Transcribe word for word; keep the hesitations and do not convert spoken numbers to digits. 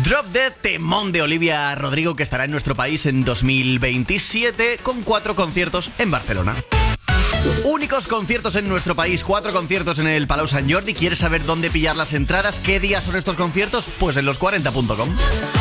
Drop Dead, temón de Olivia Rodrigo, que estará en nuestro país en dos mil veintisiete con cuatro conciertos en Barcelona. Únicos conciertos en nuestro país, cuatro conciertos en el Palau Sant Jordi. ¿Quieres saber dónde pillar las entradas? ¿Qué días son estos conciertos? Pues en los cuarenta punto com.